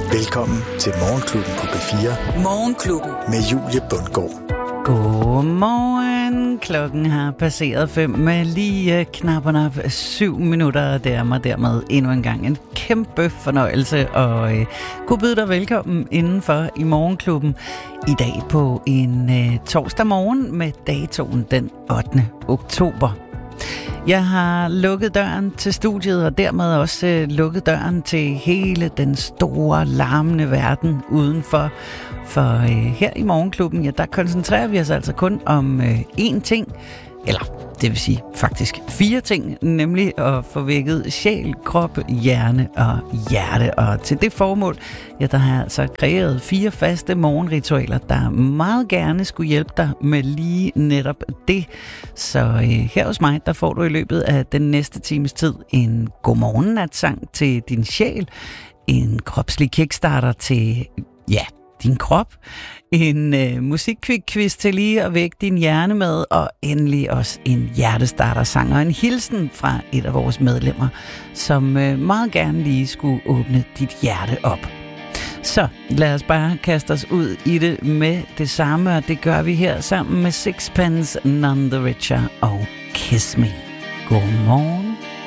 Velkommen til Morgenklubben på B4. Morgenklubben med Julie Bundgaard. Godmorgen. Klokken har passeret 5 med lige knap 7 minutter, og det er mig dermed endnu en gang en kæmpe fornøjelse og kunne byde dig velkommen indenfor i Morgenklubben i dag på en torsdag morgen med datoen den 8. oktober. Jeg har lukket døren til studiet, og dermed også lukket døren til hele den store, larmende verden udenfor. For her i Morgenklubben, ja, der koncentrerer vi os altså kun om én ting, eller det vil sige faktisk 4 ting, nemlig at få vækket sjæl, krop, hjerne og hjerte. Og til det formål, ja, der har jeg altså kreeret 4 faste morgenritualer, der meget gerne skulle hjælpe dig med lige netop det. Så her hos mig, der får du i løbet af den næste times tid en godmorgennatsang til din sjæl, en kropslig kickstarter til, ja, din krop, en musikquiz til lige at vække din hjerne med, og endelig også en hjertestartersang og en hilsen fra et af vores medlemmer, som meget gerne lige skulle åbne dit hjerte op. Så lad os bare kaste os ud i det med det samme, og det gør vi her sammen med Sixpence None the Richer og Kiss Me. Godmorgen.